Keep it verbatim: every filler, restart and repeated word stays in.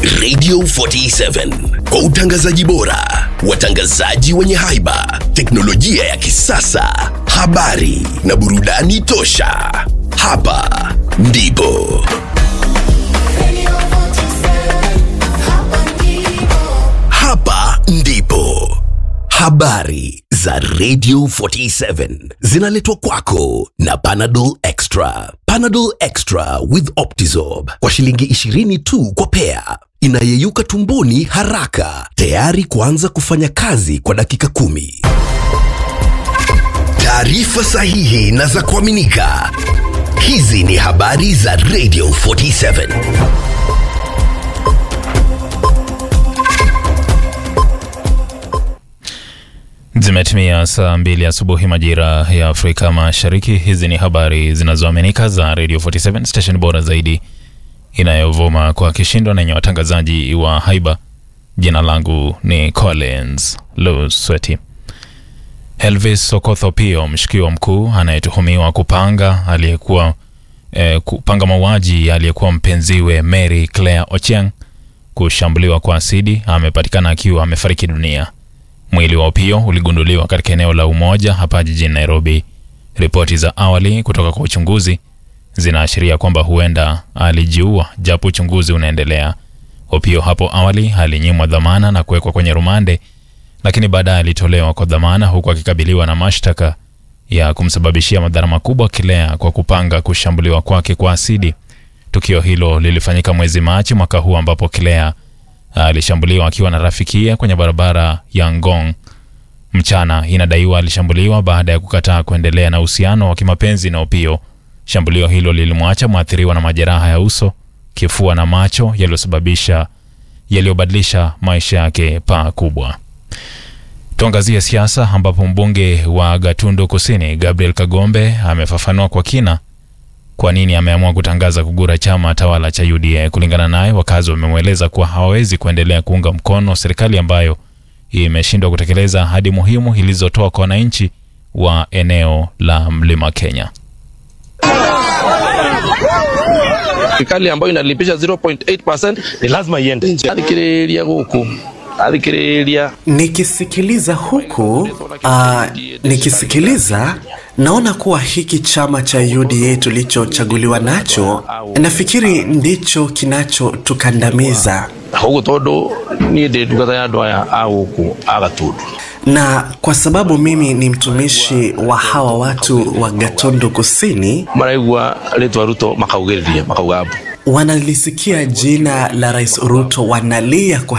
Radio forty-seven kwa utangazaji bora, watangazaji wenye haiba, teknolojia ya kisasa, habari na burudani tosha. Hapa ndipo Radio forty-seven, hapa ndipo. Hapa ndipo habari za Radio forty-seven zinaletwa kwako na Panadol Extra. Panadol Extra with Optizorb kwa shilingi ishirini tu kwa pea. Inayeyuka tumboni haraka, tayari kuanza kufanya kazi kwa dakika kumi. Taarifa sahihi na za kuaminika. Hizi ni habari za Radio forty-seven. Zimetimia saa mbili asubuhi majira ya Afrika Mashariki. Hizi ni habari zinazoaminika za Radio forty-seven, station bora zaidi inayovuma kwa kishindo na yenye watangazaji wa haiba. Jina langu ni Collins Lusweti. Elvis Sokotho Pio, mshukiwa mkuu anayetuhumiwa kupanga aliyekuwa eh, kupanga mauaji aliyekuwa mpenziwe Mary Claire Ochieng kushambuliwa kwa asidi, amepatikana akiwa amefariki dunia. Mwili wa Pio uligunduliwa katika eneo la Umoja hapa jijini Nairobi. Ripoti za awali kutoka kwa uchunguzi zinaashiria kwamba huenda alijiua, japo uchunguzi unaendelea. Pio hapo awali alinyimwa dhamana na kuwekwa kwenye rumande, lakini baadaye alitolewa kwa dhamana huku akikabiliwa na mashtaka ya kumsababishia madhara makubwa Claire kwa kupanga kushambuliwa kwake kwa asidi. Tukio hilo lilifanyika mwezi Machi mwaka huu, ambapo Claire alishambuliwa akiwa na rafikia kwenye barabara ya Ngong. Mchana inadaiwa alishambuliwa baada ya kukataa kuendelea na uhusiano wa kimapenzi na Pio. Shambulio hilo lilimwacha mwathiriwa na majeraha ya uso, kifua na macho yaliyosababisha yaliyobadilisha maisha yake pakubwa. Tuangazie siasa, ambapo mbunge wa Gatundu Kusini Gabriel Kagombe amefafanua kwa kina kwa nini ameamua kutangaza kugura chama tawala cha U D A. Kulingana naye, wakazi wamemweleza kuwa hawawezi kuendelea kuunga mkono serikali ambayo imeshindwa kutekeleza ahadi muhimu ilizotoa kwa wananchi wa eneo la Mlima Kenya. Serikali ambayo inalipisha zero point eight percent ni lazima iende. Alikirelia huku. Alikirelia. Nikisikiliza huku, uh, nikisikiliza naona kuwa hiki chama cha U D A tulichochaguliwa nacho, nafikiri ndicho kinachotukandamiza. Huko todo ni de tukataya doya au huku Agatundu. Na kwa sababu mimi ni mtumishi wa hawa watu wa Gatundu Kusini, maraigwa letu Ruto makaugeria makaugabu. Wanalisikia jina la Rais Ruto wanalia kwa